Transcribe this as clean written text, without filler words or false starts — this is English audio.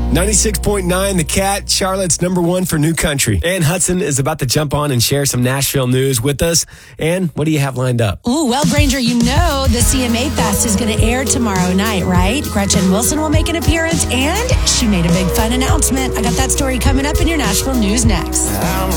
96.9, The Cat, Charlotte's number one for new country. Ann Hudson is about to jump on and share some Nashville news with us. Ann, what do you have lined up? Ooh, well, Granger, you know the CMA Fest is going to air tomorrow night, right? Gretchen Wilson will make an appearance, and she made a big fun announcement. I got that story coming up in your Nashville news next. I'm